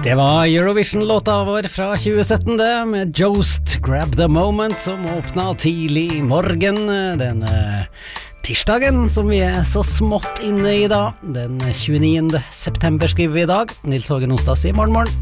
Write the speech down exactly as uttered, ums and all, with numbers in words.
Det var Eurovision-låta vår fra tjue sytten det, med Jost, Grab the Moment, som åpna tidlig i morgen denne tirsdagen, som vi er så smått inne i da. Den tjueniende september skriver vi i dag. Nils Hågen Onsdag sier morgen morgen.